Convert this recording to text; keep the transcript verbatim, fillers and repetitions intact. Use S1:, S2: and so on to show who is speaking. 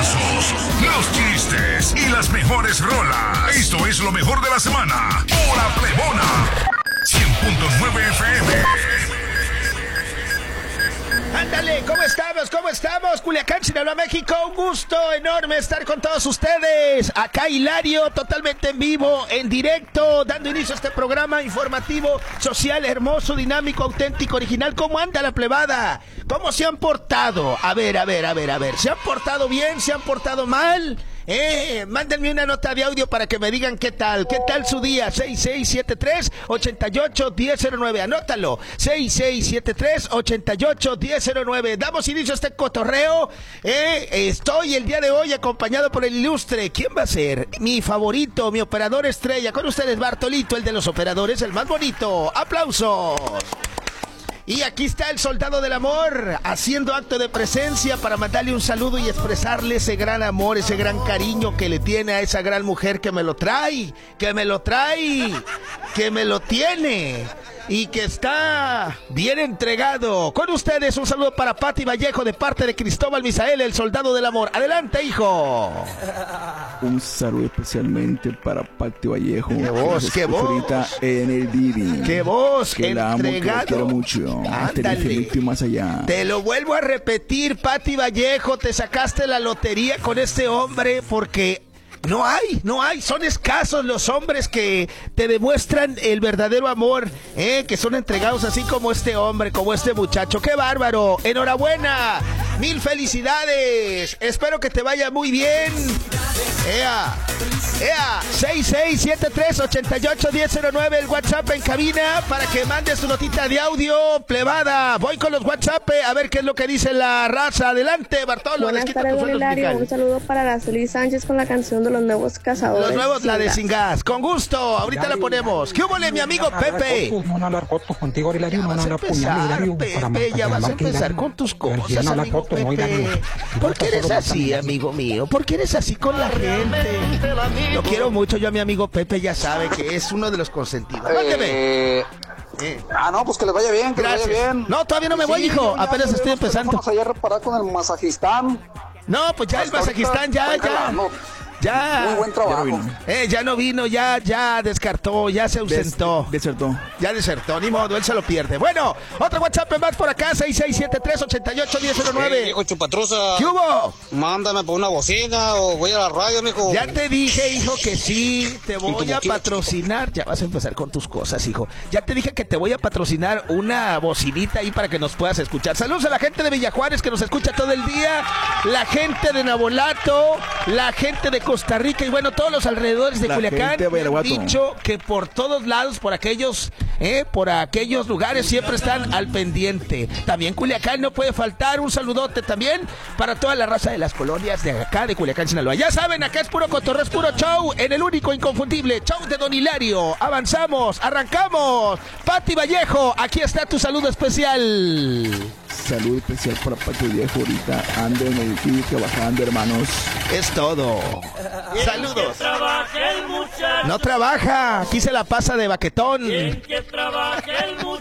S1: aplausos, los chistes y las mejores rolas. Esto es lo mejor de la semana. Hora Plebona. cien punto nueve F M.
S2: Ándale, ¿cómo estamos? ¿Cómo estamos? Culiacán, Sinaloa, México. Un gusto enorme estar con todos ustedes. Acá Hilario, totalmente en vivo, en directo, dando inicio a este programa informativo, social, hermoso, dinámico, auténtico, original. ¿Cómo anda la plebada? ¿Cómo se han portado? A ver, a ver, a ver, a ver. ¿Se han portado bien? ¿Se han portado mal? Eh, mándenme una nota de audio para que me digan qué tal, qué tal su día. seis seis siete tres, ocho ocho, uno cero cero nueve, anótalo. seis seis siete tres, ocho ocho, uno cero cero nueve. Damos inicio a este cotorreo. Eh, estoy el día de hoy acompañado por el ilustre. ¿Quién va a ser? Mi favorito, mi operador estrella. Con ustedes, Bartolito, el de los operadores, el más bonito. ¡Aplausos! Y aquí está el soldado del amor, haciendo acto de presencia para mandarle un saludo y expresarle ese gran amor, ese gran cariño que le tiene a esa gran mujer que me lo trae, que me lo trae, que me lo tiene y que está bien entregado. Con ustedes un saludo para Pati Vallejo de parte de Cristóbal Misael, el soldado del amor. Adelante, hijo.
S3: Un saludo especialmente para Pati Vallejo.
S2: ¡Qué voz, qué voz!
S3: Ahorita en el Didi.
S2: ¡Qué voz!
S3: Que la amo, que la quiero mucho. Hasta el infinito y más allá.
S2: Te lo vuelvo a repetir, Pati Vallejo, te sacaste la lotería con este hombre porque... No hay, no hay, son escasos los hombres que te demuestran el verdadero amor, ¿eh? Que son entregados así como este hombre, como este muchacho. ¡Qué bárbaro! ¡Enhorabuena! ¡Mil felicidades! Espero que te vaya muy bien. ¡Ea! ¡Ea! seis seis siete tres, ocho ocho, uno cero nueve, el WhatsApp en cabina para que mandes tu notita de audio, plebada. Voy con los WhatsApp a ver qué es lo que dice la raza. Adelante, Bartolo.
S4: Buenas tardes, don Hilario. Un saludo para Araceli Sánchez con la canción de los nuevos cazadores.
S2: Los nuevos, la de
S4: gas.
S2: Sin Gas. Con gusto, ahorita Hilario, la ponemos. ¿Qué hubo, mi amigo Pepe?
S5: No van a hablar fotos contigo, Hilario. No van a hablar puñal, Hilario.
S2: Pepe, ya vas a empezar con tus cosas, amigo Pepe. ¿Por qué eres así, amigo mío? ¿Por qué eres así con la gente? Lo quiero mucho, yo a mi amigo Pepe ya sabe que es uno de los consentidos.
S6: Eh, eh. Ah, no, pues que le vaya bien, que
S2: Gracias.
S6: le vaya bien.
S2: No, todavía no me sí, voy, hijo. Ya, apenas estoy empezando.
S6: Vamos allá a reparar con el Masajistán.
S2: No, pues ya Hasta el Masajistán, ya, ya. No. Ya.
S6: Muy buen trabajo.
S3: Ya no
S2: eh, ya no vino, ya, ya descartó, ya se ausentó.
S3: Des, desertó.
S2: Ya desertó, ni modo, él se lo pierde. Bueno, otro WhatsApp más por acá, seis seis siete tres, ocho ocho, uno cero nueve.
S7: Hey, hijo Chupatruza.
S2: ¿Qué hubo?
S7: Mándame por una bocina o voy a la radio, mijo.
S2: Ya te dije, hijo, que sí, te voy a patrocinar. Ya vas a empezar con tus cosas, hijo. Ya te dije que te voy a patrocinar una bocinita ahí para que nos puedas escuchar. Saludos a la gente de Villajuárez que nos escucha todo el día, la gente de Nabolato, la gente de Costa Rica y bueno, todos los alrededores de la Culiacán me han dicho que por todos lados, por aquellos, eh, por aquellos lugares siempre están al pendiente. También Culiacán no puede faltar, un saludote también para toda la raza de las colonias de acá de Culiacán, Sinaloa. Ya saben, acá es puro cotorreo, es puro show, en el único inconfundible show de Don Hilario. Avanzamos, arrancamos. Pati Vallejo, aquí está tu saludo especial.
S3: Saludo especial para Pati Vallejo, ahorita ando en el equipo trabajando, hermanos.
S2: Es todo. Saludos. No trabaja, aquí se la pasa de baquetón.